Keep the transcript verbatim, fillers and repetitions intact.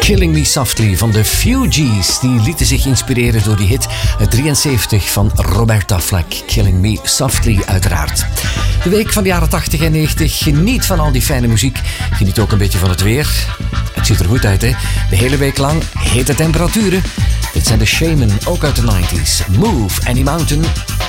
Killing Me Softly van de Fugees. Die lieten zich inspireren door die hit uit drieënzeventig van Roberta Flack. Killing Me Softly uiteraard. De week van de jaren tachtig en negentig. Geniet van al die fijne muziek. Geniet ook een beetje van het weer. Het ziet er goed uit, hè? De hele week lang hete temperaturen. Dit zijn de Shaman, ook uit de negentig. Move Any Mountain.